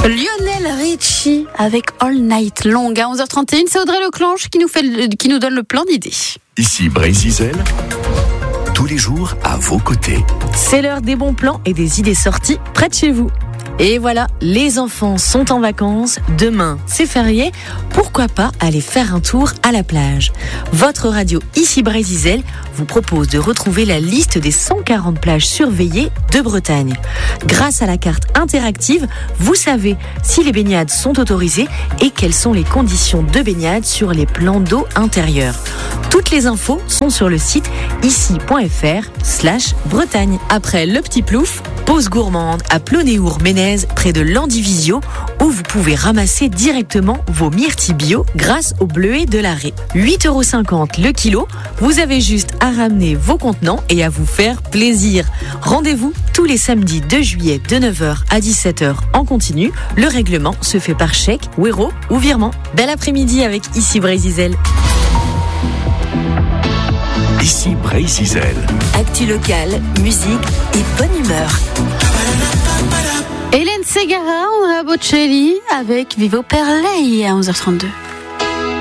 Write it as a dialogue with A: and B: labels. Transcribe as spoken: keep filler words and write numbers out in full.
A: Lionel Richie avec All Night Long à onze heures trente et une. C'est Audrey Leclanche qui nous, fait le, qui nous donne le plein d'idées.
B: Ici Brésil, tous les jours à vos côtés.
C: C'est l'heure des bons plans et des idées sorties près de chez vous. Et voilà, les enfants sont en vacances, demain c'est férié, pourquoi pas aller faire un tour à la plage. Votre radio Ici Brésil vous propose de retrouver la liste des cent quarante plages surveillées de Bretagne. Grâce à la carte interactive, vous savez si les baignades sont autorisées et quelles sont les conditions de baignade sur les plans d'eau intérieurs. Toutes les infos sont sur le site ici.fr slash Bretagne. Après le petit plouf, pause gourmande à Plonéour-Ménez près de Landivisio où vous pouvez ramasser directement vos myrtilles bio grâce au bleuet de la Ré. huit euros cinquante le kilo, vous avez juste à ramener vos contenants et à vous faire plaisir. Rendez-vous tous les samedis deux juillet de neuf heures à dix-sept heures en continu. Le règlement se fait par chèque, ouéro ou virement. Bel après-midi avec Ici Brésil.
B: Ici Brésil.
C: Actu locale, musique et bonne humeur.
A: Hélène Ségara, Andrea Bocelli avec Vivo per lei à onze heures trente-deux.